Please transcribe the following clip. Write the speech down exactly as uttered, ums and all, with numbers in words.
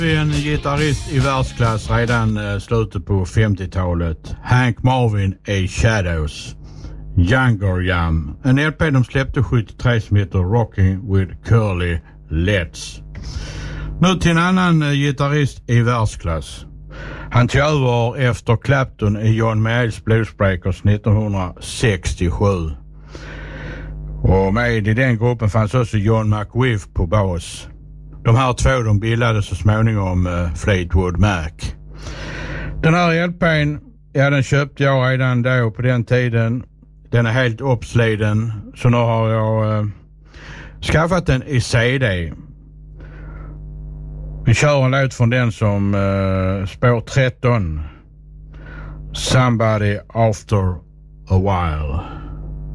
En gitarrist i världsklass redan uh, slutet på femtiotalet. Hank Marvin A. Shadows. Younger Jam. En L P de släppte sjuttiotre som heter Rocking with Curly Letts. Nu till en annan uh, gitarrist i världsklass. Han tog över efter Clapton i John Mayalls Bluesbreakers nittonhundrasextiosju. Och med i den gruppen fanns också John McViff på bas. De här två de bildade så småningom uh, Fleetwood Mac. Den här L P:n, ja, den köpte jag redan då på den tiden. Den är helt uppsliden, så nu har jag uh, skaffat den i C D. Vi kör en låt från den som uh, spår tretton. Somebody After a While.